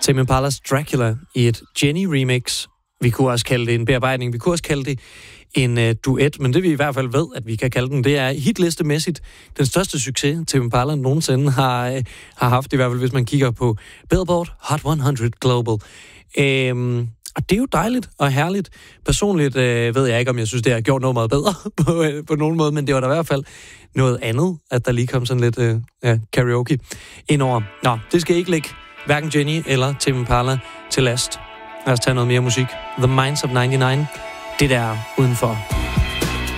Tame Impalas Dracula i et Jenny-remix. Vi kunne også kalde det en bearbejdning. Vi kunne også kalde det en duet, men det vi i hvert fald ved, at vi kan kalde den, det er hitlistemæssigt den største succes, Tame Impala nogensinde har haft, i hvert fald hvis man kigger på Billboard Hot 100 Global. Og det er jo dejligt og herligt. Personligt ved jeg ikke, om jeg synes, det har gjort noget meget bedre på nogen måde, men det var da i hvert fald noget andet, at der lige kom sådan lidt karaoke indover. Nå, det skal ikke ligge hverken Jenny eller Tame Impala til last. Lad os tage noget mere musik. The Minds of 99. Det der udenfor.